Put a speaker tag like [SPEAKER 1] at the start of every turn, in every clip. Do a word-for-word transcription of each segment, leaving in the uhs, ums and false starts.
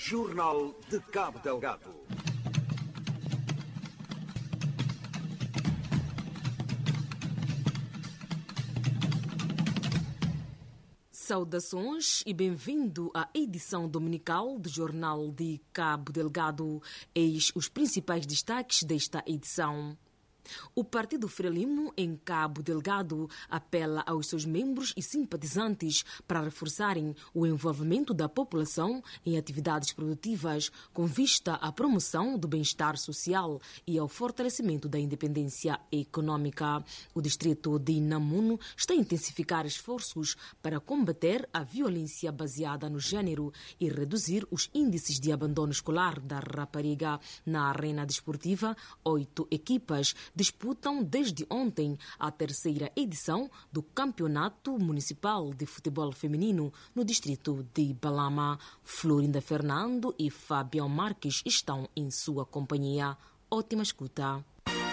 [SPEAKER 1] Jornal de Cabo Delgado.
[SPEAKER 2] Saudações e bem-vindo à edição dominical do Jornal de Cabo Delgado. Eis os principais destaques desta edição. O Partido Frelimo, em Cabo Delgado, apela aos seus membros e simpatizantes para reforçarem o envolvimento da população em atividades produtivas com vista à promoção do bem-estar social e ao fortalecimento da independência econômica. O distrito de Namuno está a intensificar esforços para combater a violência baseada no género e reduzir os índices de abandono escolar da rapariga. Na arena desportiva, oito equipas disputam desde ontem a terceira edição do Campeonato Municipal de Futebol Feminino no distrito de Balama. Florinda Fernando e Fabião Marques estão em sua companhia. Ótima escuta.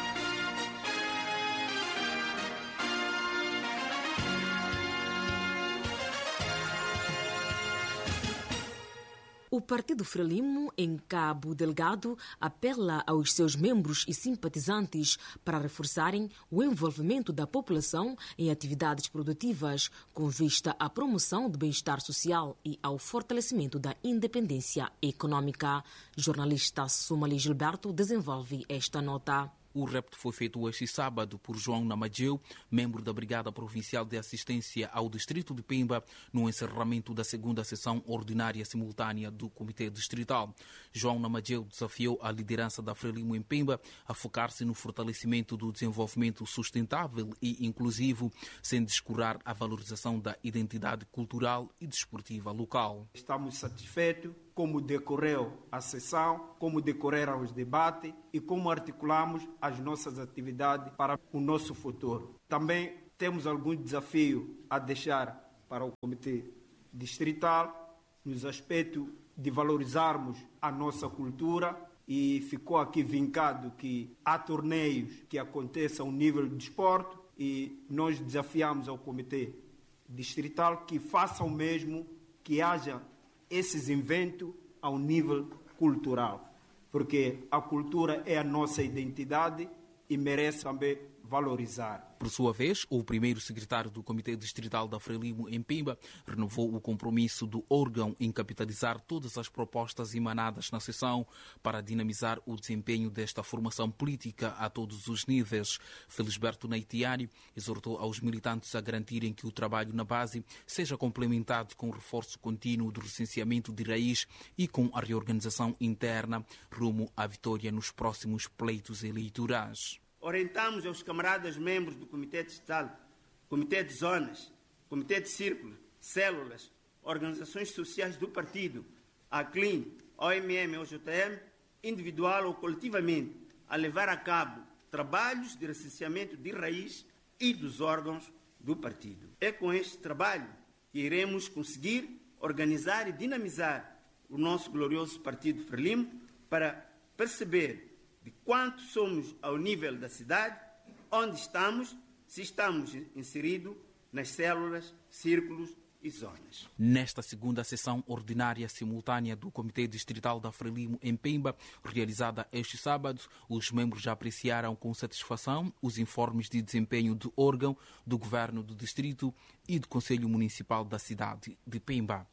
[SPEAKER 2] O Partido Frelimo, em Cabo Delgado, apela aos seus membros e simpatizantes para reforçarem o envolvimento da população em atividades produtivas com vista à promoção do bem-estar social e ao fortalecimento da independência econômica. Jornalista Somali Gilberto desenvolve esta nota.
[SPEAKER 3] O repto foi feito este sábado por João Namageu, membro da Brigada Provincial de Assistência ao Distrito de Pemba, no encerramento da segunda sessão ordinária simultânea do Comitê Distrital. João Namageu desafiou a liderança da Frelimo em Pemba a focar-se no fortalecimento do desenvolvimento sustentável e inclusivo, sem descurar a valorização da identidade cultural e desportiva local.
[SPEAKER 4] Estamos satisfeitos como decorreu a sessão, como decorreram os debates e como articulamos as nossas atividades para o nosso futuro. Também temos alguns desafios a deixar para o Comitê Distrital, nos aspectos de valorizarmos a nossa cultura, e ficou aqui vincado que há torneios que aconteçam ao nível de desporto e nós desafiamos ao Comitê Distrital que faça o mesmo, que haja esses eventos ao nível cultural, porque a cultura é a nossa identidade e merece também valorizar.
[SPEAKER 3] Por sua vez, o primeiro secretário do Comitê Distrital da Frelimo em Pemba renovou o compromisso do órgão em capitalizar todas as propostas emanadas na sessão para dinamizar o desempenho desta formação política a todos os níveis. Felisberto Neitiani exortou aos militantes a garantirem que o trabalho na base seja complementado com o reforço contínuo do recenseamento de raiz e com a reorganização interna rumo à vitória nos próximos pleitos eleitorais.
[SPEAKER 5] Orientamos aos camaradas membros do Comitê Distrital, Comitê de Zonas, Comitê de Círculos, Células, Organizações Sociais do Partido, a C L I N, O M M e O J M, individual ou coletivamente, a levar a cabo trabalhos de recenseamento de raiz e dos órgãos do partido. É com este trabalho que iremos conseguir organizar e dinamizar o nosso glorioso Partido Frelimo para perceber de quanto somos ao nível da cidade, onde estamos, se estamos inseridos nas células, círculos e zonas.
[SPEAKER 3] Nesta segunda sessão ordinária simultânea do Comitê Distrital da Frelimo em Pemba, realizada este sábado, os membros já apreciaram com satisfação os informes de desempenho do órgão, do Governo do Distrito e do Conselho Municipal da cidade de Pemba.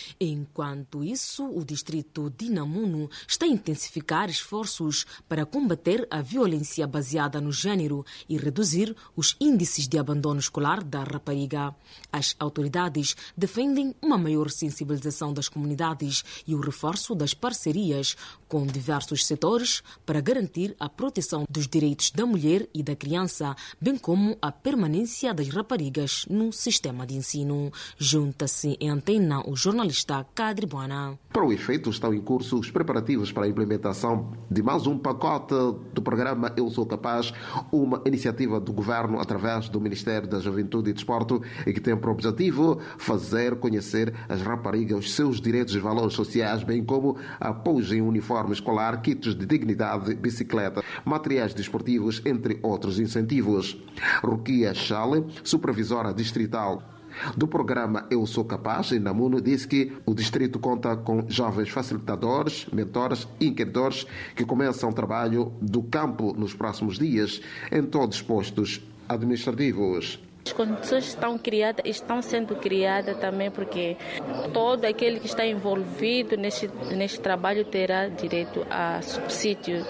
[SPEAKER 2] Enquanto isso, o distrito de Namuno está a intensificar esforços para combater a violência baseada no género e reduzir os índices de abandono escolar da rapariga. As autoridades defendem uma maior sensibilização das comunidades e o reforço das parcerias com diversos setores para garantir a proteção dos direitos da mulher e da criança, bem como a permanência das raparigas no sistema de ensino. Junta-se em antena o jornalista Kadri Buana.
[SPEAKER 6] Para o efeito, estão em curso os preparativos para a implementação de mais um pacote do programa Eu Sou Capaz, uma iniciativa do Governo através do Ministério da Juventude e Desporto e que tem por objetivo fazer conhecer as raparigas os seus direitos e valores sociais, bem como apoio em uniforme escolar, kits de dignidade, bicicleta, materiais desportivos, entre outros incentivos. Rukia Chale, supervisora distrital do programa Eu Sou Capaz, Namuno disse que o distrito conta com jovens facilitadores, mentores e inquiridores que começam o trabalho do campo nos próximos dias em todos os postos administrativos.
[SPEAKER 7] As condições estão criadas, estão sendo criadas também porque todo aquele que está envolvido neste, neste trabalho terá direito a subsídio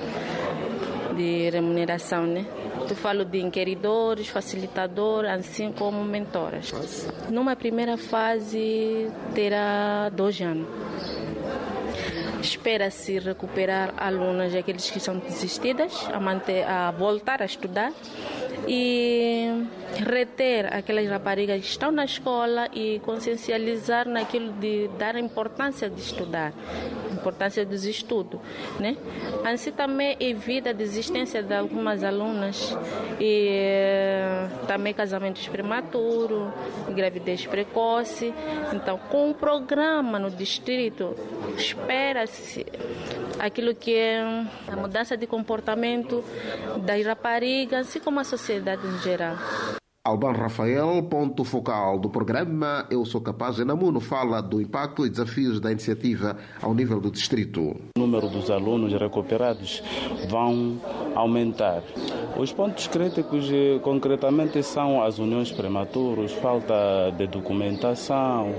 [SPEAKER 7] de remuneração, né? Eu falo de inquiridores, facilitadores, assim como mentoras. Numa primeira fase terá dois anos. Espera-se recuperar alunas, aqueles que são desistidas, a, manter, a voltar a estudar e reter aquelas raparigas que estão na escola e consciencializar naquilo de dar a importância de estudar, a importância dos estudos, né? Assim também evita a desistência de algumas alunas e também casamentos prematuros, gravidez precoce. Então, com o programa no distrito, espera-se aquilo que é a mudança de comportamento das raparigas, assim como a sociedade em geral.
[SPEAKER 6] Alban Rafael, ponto focal do programa Eu Sou Capaz, em Namuno, fala do impacto e desafios da iniciativa ao nível do distrito.
[SPEAKER 8] O número dos alunos recuperados vão aumentar. Os pontos críticos, concretamente, são as uniões prematuras, falta de documentação,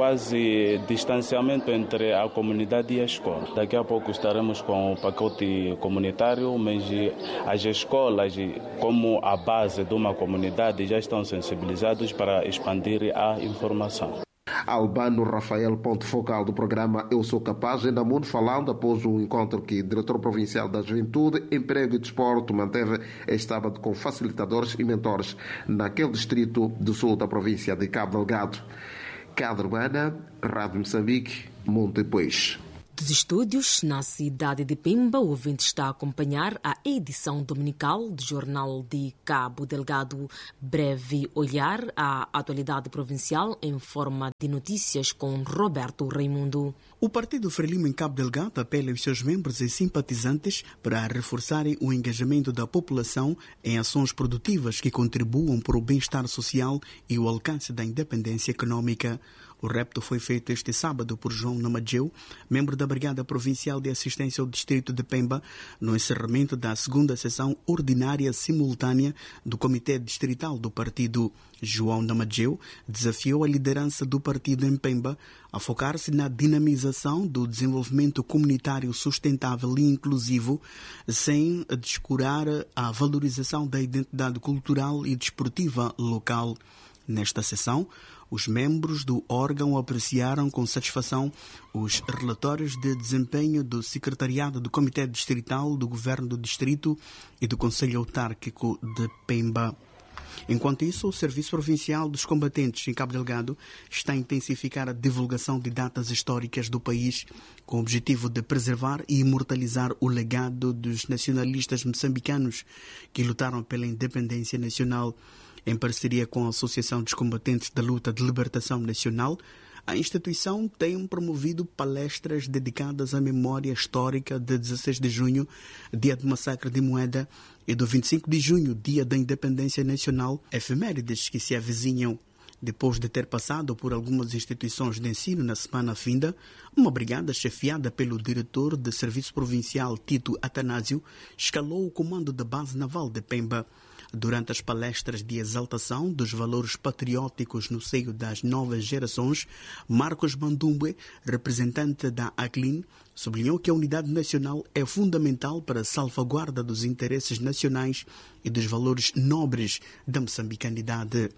[SPEAKER 8] quase distanciamento entre a comunidade e a escola. Daqui a pouco estaremos com o pacote comunitário, mas as escolas, como a base de uma comunidade, já estão sensibilizados para expandir a informação.
[SPEAKER 6] Albano Rafael, ponto focal do programa Eu Sou Capaz, em Namuno, falando após um encontro que o diretor provincial da Juventude, Emprego e Desporto manteve este sábado com facilitadores e mentores naquele distrito do sul da província de Cabo Delgado. Cadre Urbana, Rádio Moçambique, Montepuez.
[SPEAKER 2] Dos estúdios na cidade de Pemba, o ouvinte está a acompanhar a edição dominical do Jornal de Cabo Delgado. Breve olhar à atualidade provincial em forma de notícias com Roberto Raimundo.
[SPEAKER 9] O Partido Frelimo em Cabo Delgado apela aos seus membros e simpatizantes para reforçarem o engajamento da população em ações produtivas que contribuam para o bem-estar social e o alcance da independência econômica. O repto foi feito este sábado por João Namadjeu, membro da Brigada Provincial de Assistência ao Distrito de Pemba, no encerramento da segunda sessão ordinária simultânea do Comitê Distrital do Partido. João Namadjeu desafiou a liderança do partido em Pemba a focar-se na dinamização do desenvolvimento comunitário sustentável e inclusivo, sem descurar a valorização da identidade cultural e desportiva local. Nesta sessão, os membros do órgão apreciaram com satisfação os relatórios de desempenho do Secretariado do Comitê Distrital do Governo do Distrito e do Conselho Autárquico de Pemba. Enquanto isso, o Serviço Provincial dos Combatentes em Cabo Delgado está a intensificar a divulgação de datas históricas do país com o objetivo de preservar e imortalizar o legado dos nacionalistas moçambicanos que lutaram pela independência nacional. Em parceria com a Associação dos Combatentes da Luta de Libertação Nacional, a instituição tem promovido palestras dedicadas à memória histórica de dezesseis de junho, dia do massacre de Moeda, e do vinte e cinco de junho, dia da Independência Nacional, efemérides que se avizinham. Depois de ter passado por algumas instituições de ensino na semana finda, uma brigada chefiada pelo diretor de Serviço Provincial Tito Atanásio escalou o comando da Base Naval de Pemba. Durante as palestras de exaltação dos valores patrióticos no seio das novas gerações, Marcos Bandumbe, representante da A C L I N, sublinhou que a unidade nacional é fundamental para a salvaguarda dos interesses nacionais e dos valores nobres da moçambicanidade.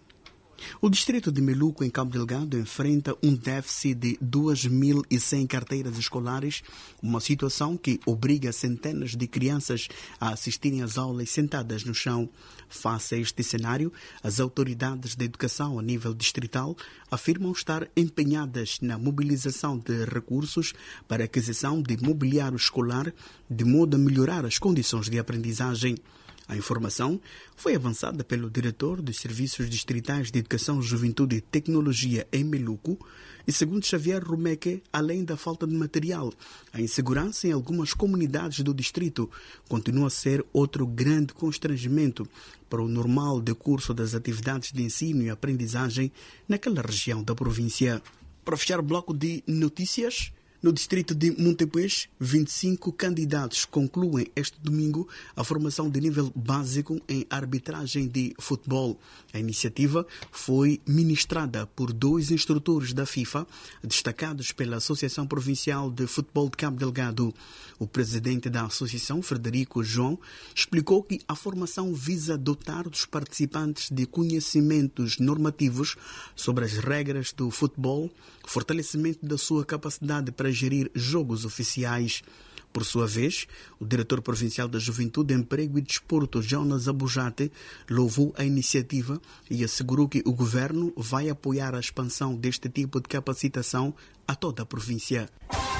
[SPEAKER 9] O distrito de Meluco, em Cabo Delgado, enfrenta um déficit de duas mil e cem carteiras escolares, uma situação que obriga centenas de crianças a assistirem às aulas sentadas no chão. Face a este cenário, as autoridades da educação a nível distrital afirmam estar empenhadas na mobilização de recursos para a aquisição de mobiliário escolar, de modo a melhorar as condições de aprendizagem. A informação foi avançada pelo diretor dos Serviços Distritais de Educação, Juventude e Tecnologia em Meluco, E segundo Xavier Rumeque, além da falta de material, a insegurança em algumas comunidades do distrito continua a ser outro grande constrangimento para o normal decurso das atividades de ensino e aprendizagem naquela região da província. Para fechar o bloco de notícias, no distrito de Montepuez, vinte e cinco candidatos concluem este domingo a formação de nível básico em arbitragem de futebol. A iniciativa foi ministrada por dois instrutores da FIFA, destacados pela Associação Provincial de Futebol de Cabo Delgado. O presidente da associação, Frederico João, explicou que a formação visa dotar os participantes de conhecimentos normativos sobre as regras do futebol, fortalecimento da sua capacidade para gerir jogos oficiais. Por sua vez, o diretor provincial da Juventude, Emprego e Desporto, Jonas Abujate, louvou a iniciativa e assegurou que o governo vai apoiar a expansão deste tipo de capacitação a toda a província.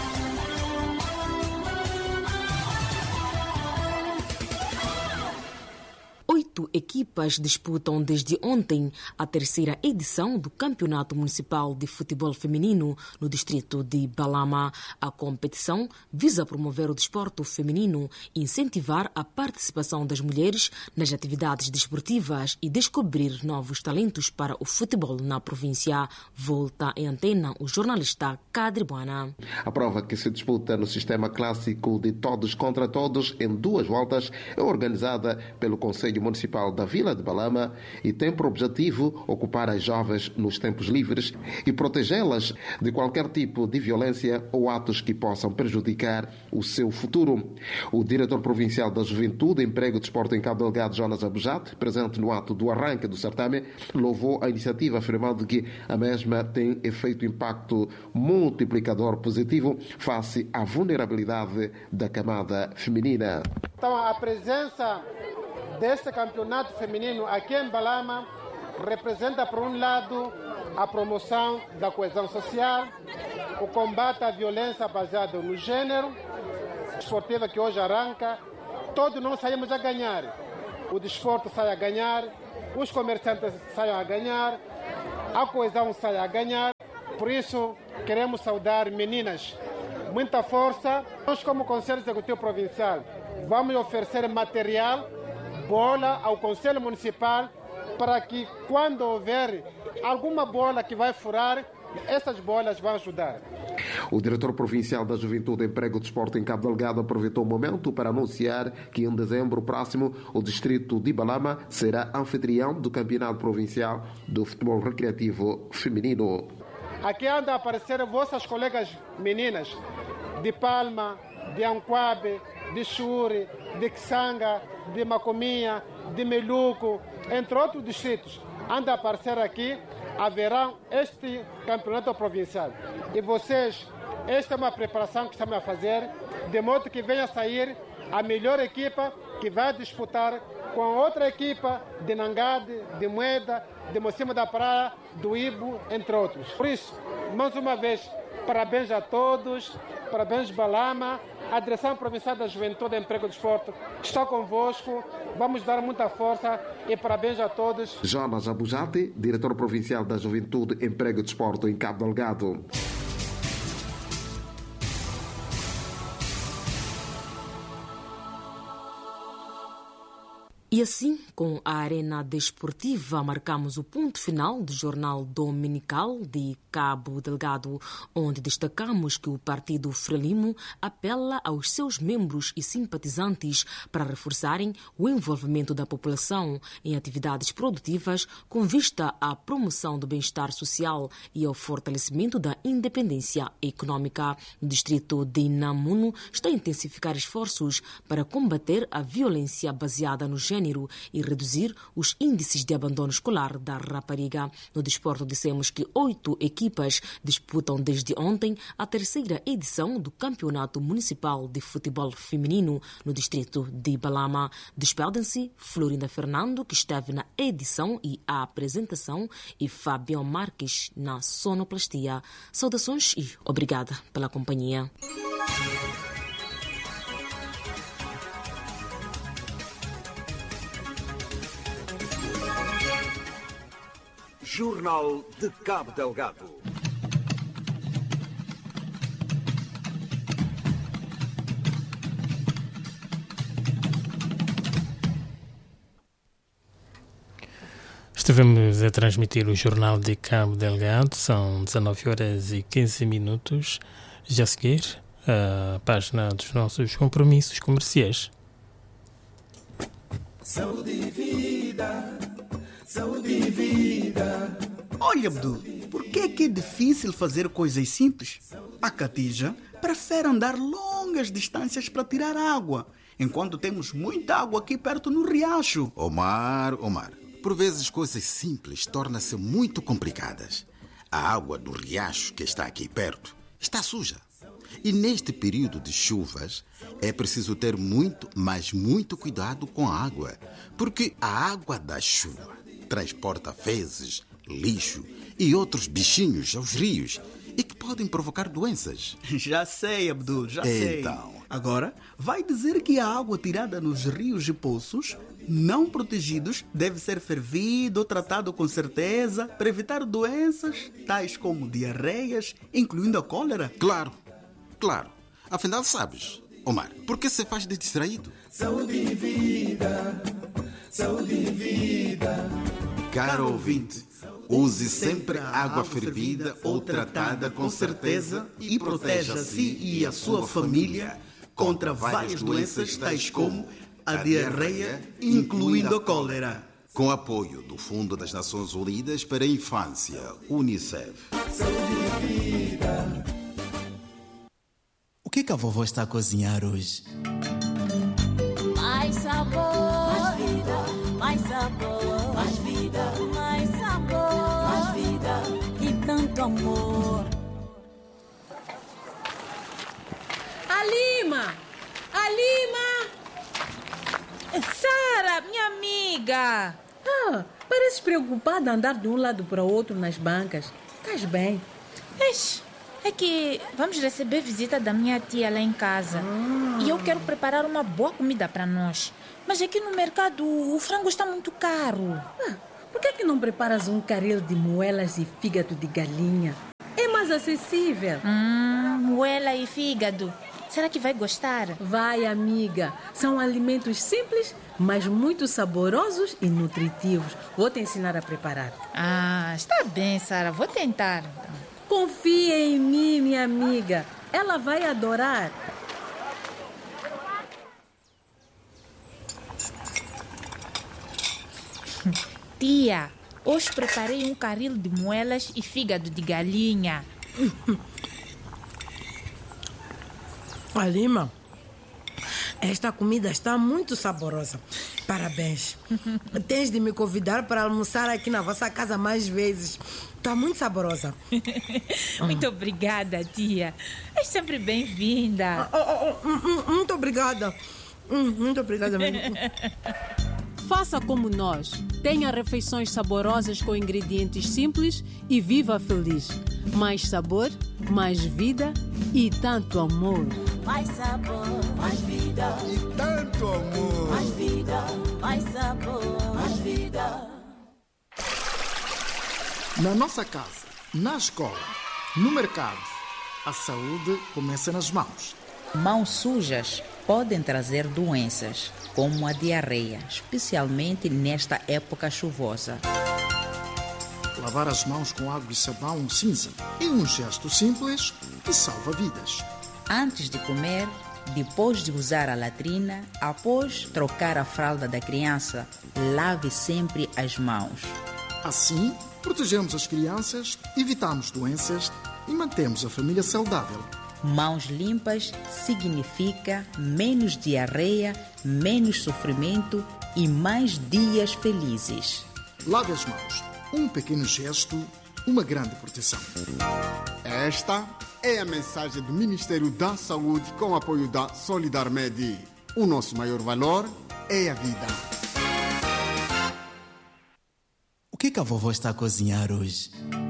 [SPEAKER 2] Oito equipas disputam desde ontem a terceira edição do Campeonato Municipal de Futebol Feminino no distrito de Balama. A competição visa promover o desporto feminino, incentivar a participação das mulheres nas atividades desportivas e descobrir novos talentos para o futebol na província. Volta em antena o jornalista Kadri Buana.
[SPEAKER 6] A prova, que se disputa no sistema clássico de todos contra todos em duas voltas, é organizada pelo Conselho Municipal da Vila de Balama e tem por objetivo ocupar as jovens nos tempos livres e protegê-las de qualquer tipo de violência ou atos que possam prejudicar o seu futuro. O diretor provincial da Juventude, Emprego e Desporto em Cabo Delgado, Jonas Abujate, presente no ato do arranque do certame, louvou a iniciativa, afirmando que a mesma tem efeito impacto multiplicador positivo face à vulnerabilidade da camada feminina.
[SPEAKER 10] Então, a presença deste campeonato feminino aqui em Balama representa, por um lado, a promoção da coesão social, o combate à violência baseada no gênero, a esportiva que hoje arranca. Todos nós saímos a ganhar. O desporto sai a ganhar, os comerciantes saem a ganhar, a coesão sai a ganhar. Por isso, queremos saudar meninas. Muita força. Nós, como Conselho Executivo Provincial, vamos oferecer material, bola ao Conselho Municipal, para que quando houver alguma bola que vai furar, essas bolas vão ajudar.
[SPEAKER 6] O diretor provincial da Juventude, Emprego e Desporto em Cabo Delgado aproveitou o momento para anunciar que em dezembro próximo o distrito de Balama será anfitrião do Campeonato Provincial do Futebol Recreativo Feminino.
[SPEAKER 10] Aqui anda a aparecer vossas colegas meninas de Palma, de Anquabe, de Xuri, de Xanga, de Macominha, de Meluco, entre outros distritos. Anda a aparecer aqui, haverá este campeonato provincial. E vocês, esta é uma preparação que estamos a fazer, de modo que venha a sair a melhor equipa que vai disputar com outra equipa de Nangade, de Moeda, de Mocima da Praia, do Ibo, entre outros. Por isso, mais uma vez, parabéns a todos, parabéns Balama, a Direção Provincial da Juventude, Emprego e Desporto está convosco, vamos dar muita força e parabéns a todos.
[SPEAKER 6] Jonas Abujate, diretor provincial da Juventude, Emprego e Desporto em Cabo Delgado.
[SPEAKER 2] E assim, com a Arena Desportiva, marcamos o ponto final do Jornal Dominical de Cabo Delgado, onde destacamos que o Partido Frelimo apela aos seus membros e simpatizantes para reforçarem o envolvimento da população em atividades produtivas com vista à promoção do bem-estar social e ao fortalecimento da independência econômica. O distrito de Namuno está a intensificar esforços para combater a violência baseada no gênero e reduzir os índices de abandono escolar da rapariga. No desporto, dissemos que oito equipas disputam desde ontem a terceira edição do Campeonato Municipal de Futebol Feminino no distrito de Balama. Despedem-se Florinda Fernando, que esteve na edição e a apresentação, e Fabião Marques na sonoplastia. Saudações e obrigada pela companhia.
[SPEAKER 1] Jornal de Cabo Delgado.
[SPEAKER 11] Estivemos a transmitir o Jornal de Cabo Delgado, são dezanove horas e quinze minutos. Já a seguir, a página dos nossos compromissos comerciais.
[SPEAKER 12] Saúde e vida, saúde e vida.
[SPEAKER 9] Olha, Abdul, por que é que é difícil fazer coisas simples? A Catija prefere andar longas distâncias para tirar água, enquanto temos muita água aqui perto no riacho.
[SPEAKER 13] Omar, Omar, por vezes coisas simples tornam-se muito complicadas. A água do riacho que está aqui perto está suja. E neste período de chuvas é preciso ter muito, mas muito cuidado com a água, porque a água da chuva transporta fezes, lixo e outros bichinhos aos rios e que podem provocar doenças.
[SPEAKER 9] Já sei, Abdul, já sei.
[SPEAKER 13] Então,
[SPEAKER 9] agora, vai dizer que a água tirada nos rios e poços não protegidos deve ser fervida ou tratada com certeza para evitar doenças tais como diarreias, incluindo a cólera?
[SPEAKER 13] Claro, claro. Afinal, sabes, Omar, por que se faz de distraído?
[SPEAKER 12] Saúde e vida, saúde e vida.
[SPEAKER 13] Caro ouvinte, use sempre água fervida ou tratada com certeza e proteja a si e a sua família contra várias doenças tais como a diarreia, incluindo a cólera. Com apoio do Fundo das Nações Unidas para a Infância, Unicef.
[SPEAKER 12] Saúde e vida.
[SPEAKER 14] O que, que a vovó está a cozinhar hoje?
[SPEAKER 15] Mais sabor, mais vida, mais sabor, mais vida, mais sabor, mais vida e tanto amor.
[SPEAKER 16] Alima! Alima! Sara, minha amiga! Ah, pareces preocupada a andar de um lado para o outro nas bancas. Estás bem?
[SPEAKER 17] Ixi, é que vamos receber visita da minha tia lá em casa. Ah. E eu quero preparar uma boa comida para nós. Mas aqui no mercado o frango está muito caro.
[SPEAKER 16] Ah, por que, que não preparas um caril de moelas e fígado de galinha? É mais acessível.
[SPEAKER 17] Hum, moela e fígado. Será que vai gostar?
[SPEAKER 16] Vai, amiga. São alimentos simples, mas muito saborosos e nutritivos. Vou te ensinar a preparar.
[SPEAKER 17] Ah, está bem, Sara. Vou tentar.
[SPEAKER 16] Confia em mim, minha amiga. Ela vai adorar.
[SPEAKER 17] Tia, hoje preparei um caril de moelas e fígado de galinha.
[SPEAKER 18] Alima, esta comida está muito saborosa. Parabéns. Tens de me convidar para almoçar aqui na vossa casa mais vezes. Está muito saborosa.
[SPEAKER 17] Muito obrigada, tia. É sempre bem-vinda.
[SPEAKER 18] Oh, oh, oh, muito obrigada. Muito obrigada mesmo.
[SPEAKER 19] Faça como nós. Tenha refeições saborosas com ingredientes simples e viva feliz. Mais sabor, mais vida e tanto amor.
[SPEAKER 15] Mais sabor, mais vida
[SPEAKER 12] e tanto amor.
[SPEAKER 15] Mais vida, mais sabor, mais vida.
[SPEAKER 20] Na nossa casa, na escola, no mercado, a saúde começa nas mãos.
[SPEAKER 21] Mãos sujas podem trazer doenças, como a diarreia, especialmente nesta época chuvosa.
[SPEAKER 20] Lavar as mãos com água e sabão cinza é um gesto simples que salva vidas.
[SPEAKER 21] Antes de comer, depois de usar a latrina, após trocar a fralda da criança, lave sempre as mãos.
[SPEAKER 20] Assim, protegemos as crianças, evitamos doenças e mantemos a família saudável.
[SPEAKER 21] Mãos limpas significa menos diarreia, menos sofrimento e mais dias felizes.
[SPEAKER 20] Lave as mãos. Um pequeno gesto, uma grande proteção.
[SPEAKER 22] Esta é a mensagem do Ministério da Saúde com o apoio da Solidarmed. O nosso maior valor é a vida.
[SPEAKER 14] O que, que a vovó está a cozinhar hoje?